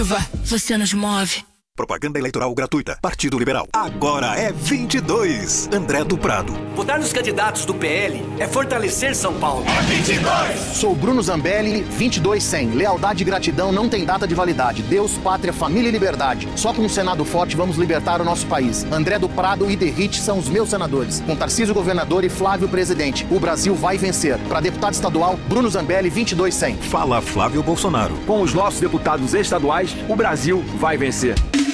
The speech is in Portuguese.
Você nos move. Propaganda eleitoral gratuita. Partido Liberal. Agora é 22. André do Prado. Votar nos candidatos do PL é fortalecer São Paulo. É 22. Sou Bruno Zambelli, 22-100. Lealdade e gratidão não tem data de validade. Deus, pátria, família e liberdade. Só com um Senado forte vamos libertar o nosso país. André do Prado e Derrite são os meus senadores. Com Tarcísio governador e Flávio presidente. O Brasil vai vencer. Para deputado estadual, Bruno Zambelli, 22-100. Fala Flávio Bolsonaro. Com os nossos deputados estaduais, o Brasil vai vencer.